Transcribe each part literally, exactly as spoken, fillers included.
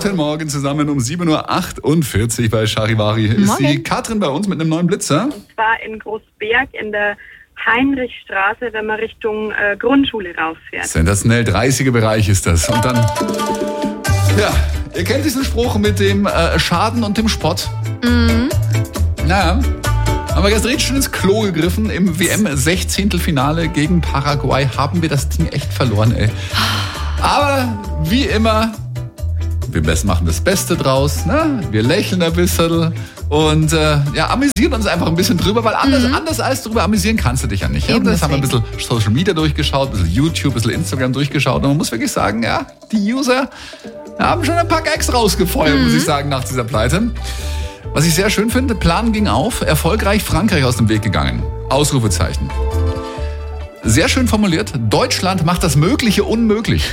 Guten Morgen zusammen um sieben Uhr achtundvierzig bei Charivari. Ist Morgen. die Katrin bei uns mit einem neuen Blitzer? Und zwar in Großberg in der Heinrichstraße, wenn man Richtung äh, Grundschule rauffährt. Sensationell, dreißiger Bereich ist das. Und dann, ja, ihr kennt diesen Spruch mit dem äh, Schaden und dem Spott. Mhm. Naja, haben wir gestern richtig schön ins Klo gegriffen. Im W M-Sechzehntelfinale gegen Paraguay haben wir das Ding echt verloren, ey. Aber wie immer, wir machen das Beste draus, ne? Wir lächeln ein bisschen und äh, ja, amüsieren uns einfach ein bisschen drüber, weil anders, mhm. anders als drüber amüsieren kannst du dich ja nicht. Ja? Das haben wir ein bisschen Social Media durchgeschaut, ein bisschen YouTube, ein bisschen Instagram durchgeschaut und man muss wirklich sagen, ja, die User haben schon ein paar Gags rausgefeuert, mhm. muss ich sagen, nach dieser Pleite. Was ich sehr schön finde, Plan ging auf, erfolgreich Frankreich aus dem Weg gegangen. Ausrufezeichen. Sehr schön formuliert, Deutschland macht das Mögliche unmöglich.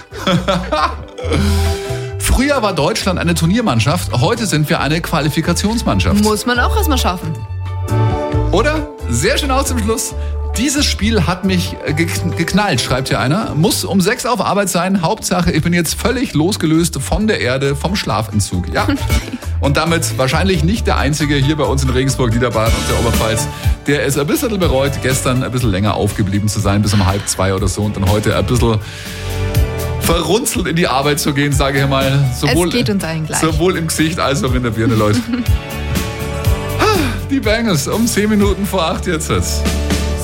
Früher war Deutschland eine Turniermannschaft, heute sind wir eine Qualifikationsmannschaft. Muss man auch erstmal schaffen. Oder? Sehr schön auch zum Schluss. Dieses Spiel hat mich geknallt, schreibt hier einer. Muss um sechs auf Arbeit sein. Hauptsache, ich bin jetzt völlig losgelöst von der Erde, vom Schlafentzug. Ja. Und damit wahrscheinlich nicht der Einzige hier bei uns in Regensburg, Niederbayern und der Oberpfalz, der es ein bisschen bereut, gestern ein bisschen länger aufgeblieben zu sein, bis um halb zwei oder so und dann heute ein bisschen verrunzelt in die Arbeit zu gehen, sage ich mal. Sowohl, es geht uns allen gleich. Sowohl im Gesicht als auch in der Birne, Leute. Die Bangers um zehn Minuten vor acht jetzt.